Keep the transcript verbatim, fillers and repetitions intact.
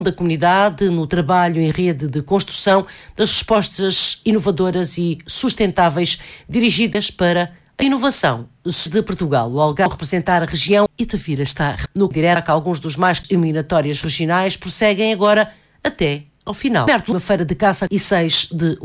da comunidade no trabalho em rede de construção das respostas inovadoras e sustentáveis dirigidas para a inovação de Portugal. O Algarve representar a região e Tavira está no direto que alguns dos mais eliminatórias regionais prosseguem agora até ao final. Perto de uma feira de caça e seis de